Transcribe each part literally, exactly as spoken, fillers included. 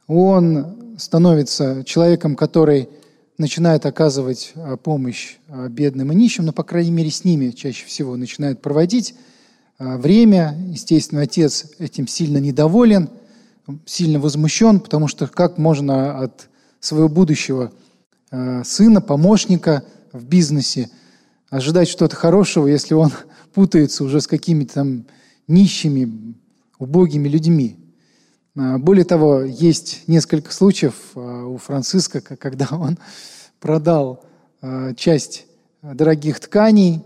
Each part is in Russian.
Он становится человеком, который начинает оказывать помощь бедным и нищим, но, по крайней мере, с ними чаще всего начинает проводить время. Естественно, отец этим сильно недоволен, сильно возмущен, потому что как можно от своего будущего сына, помощника в бизнесе ожидать что-то хорошего, если он путается уже с какими-то там нищими, убогими людьми. Более того, есть несколько случаев у Франциска, когда он продал часть дорогих тканей,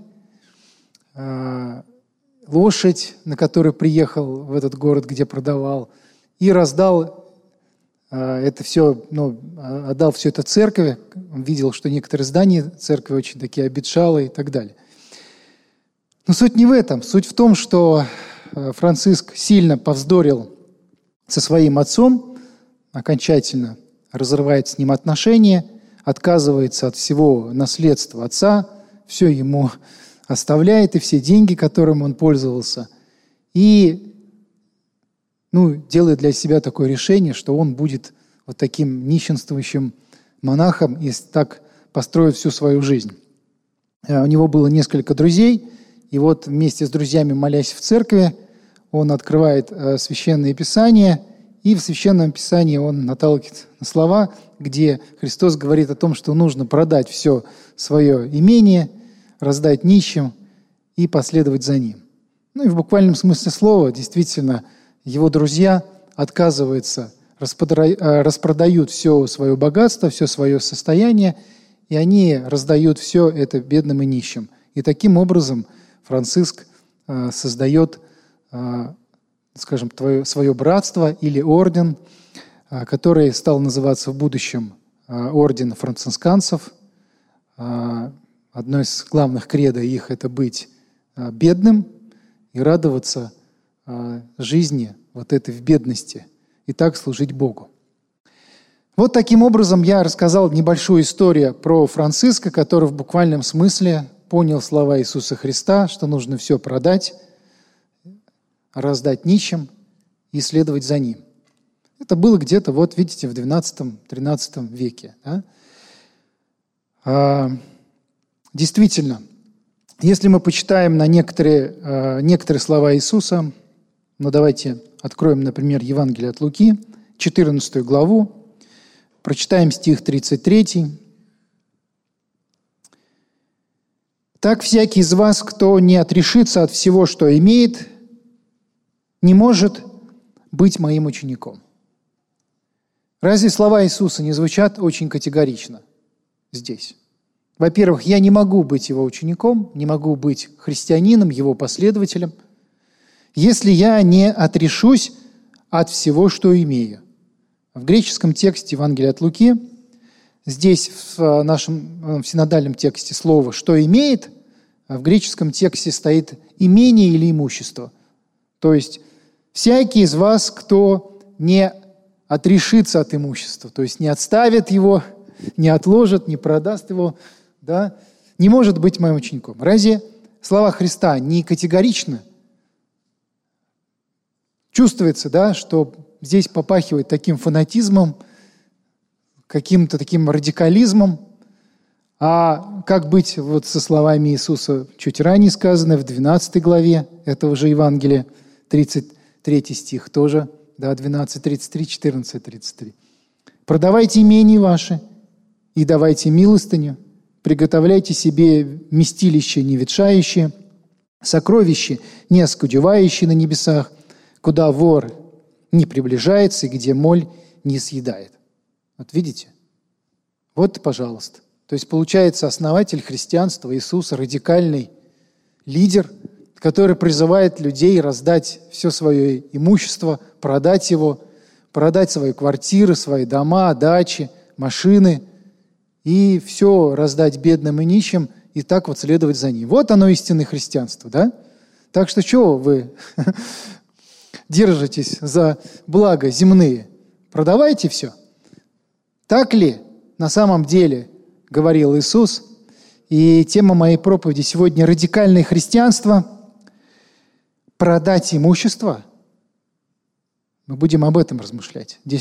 лошадь, на которой приехал в этот город, где продавал, и раздал это все, ну, отдал все это церкви. Он видел, что некоторые здания церкви очень такие обветшалые и так далее. Но суть не в этом. Суть в том, что Франциск сильно повздорил со своим отцом, окончательно разрывает с ним отношения, отказывается от всего наследства отца, все ему оставляет, и все деньги, которым он пользовался, и ну, делает для себя такое решение, что он будет вот таким нищенствующим монахом и так построит всю свою жизнь. У него было несколько друзей, и вот вместе с друзьями, молясь в церкви, он открывает Священное Писание, и в Священном Писании он наталкивается на слова, где Христос говорит о том, что нужно продать все свое имение, раздать нищим и последовать за ним. Ну и в буквальном смысле слова, действительно, его друзья отказываются, распродают все свое богатство, все свое состояние, и они раздают все это бедным и нищим. И таким образом Франциск создает, скажем, твое, свое братство или орден, который стал называться в будущем орден францисканцев. Одно из главных кредо их – это быть бедным и радоваться жизни вот этой в бедности и так служить Богу. Вот таким образом я рассказал небольшую историю про Франциска, который в буквальном смысле понял слова Иисуса Христа, что нужно все продать, раздать нищим и следовать за ним. Это было где-то, вот видите, в двенадцатом-тринадцатом веке. Да? А, действительно, если мы почитаем на некоторые, а, некоторые слова Иисуса, ну давайте откроем, например, Евангелие от Луки, четырнадцатую главу, прочитаем стих тридцать третий. «Так всякий из вас, кто не отрешится от всего, что имеет, не может быть моим учеником». Разве слова Иисуса не звучат очень категорично здесь? Во-первых, я не могу быть его учеником, не могу быть христианином, его последователем, если я не отрешусь от всего, что имею. В греческом тексте Евангелия от Луки, здесь в нашем в синодальном тексте слово «что имеет», в греческом тексте стоит «имение» или «имущество». То есть всякий из вас, кто не отрешится от имущества, то есть не отставит его, не отложит, не продаст его, да, не может быть моим учеником. Разве слова Христа не категоричны? Чувствуется, да, что здесь попахивает таким фанатизмом, каким-то таким радикализмом. А как быть вот со словами Иисуса, чуть ранее сказанное, в двенадцатой главе этого же Евангелия, тридцать третий стих тоже, да, двенадцать тридцать три, четырнадцать тридцать три. «Продавайте имения ваши и давайте милостыню, приготовляйте себе вместилище неветшающее, сокровище не оскудевающее на небесах, куда вор не приближается и где моль не съедает». Вот видите? Вот, пожалуйста. То есть, получается, основатель христианства Иисус, радикальный лидер, который призывает людей раздать все свое имущество, продать его, продать свои квартиры, свои дома, дачи, машины и все раздать бедным и нищим, и так вот следовать за ним. Вот оно истинное христианство, да? Так что чего вы держитесь за благо земные? Продавайте все. Так ли на самом деле говорил Иисус? И тема моей проповеди сегодня – радикальное христианство. Продать имущество. Мы будем об этом размышлять.